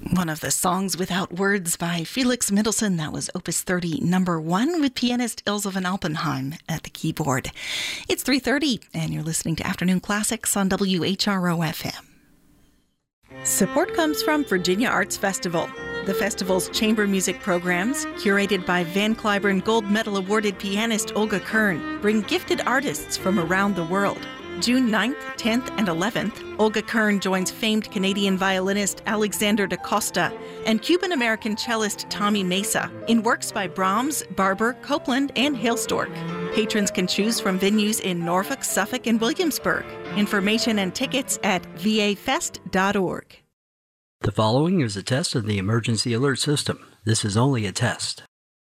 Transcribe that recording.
One of the songs without words by Felix Mendelssohn. That was Opus 30, number 1, with pianist Ilse van Alpenheim at the keyboard. It's 3:30, and you're listening to Afternoon Classics on WHRO-FM. Support comes from Virginia Arts Festival. The festival's chamber music programs, curated by Van Cliburn Gold Medal awarded pianist Olga Kern, bring gifted artists from around the world. June 9th, 10th, and 11th, Olga Kern joins famed Canadian violinist Alexander da Costa and Cuban-American cellist Tommy Mesa in works by Brahms, Barber, Copland, and Hailstork. Patrons can choose from venues in Norfolk, Suffolk, and Williamsburg. Information and tickets at vafest.org. The following is a test of the emergency alert system. This is only a test.